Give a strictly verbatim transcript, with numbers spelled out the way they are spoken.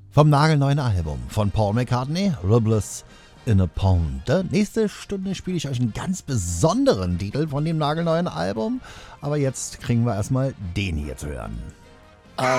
Vom nagelneuen Album von Paul McCartney, Ribbles in a Pond. Nächste Stunde spiele ich euch einen ganz besonderen Titel von dem nagelneuen Album. Aber jetzt kriegen wir erstmal den hier zu hören.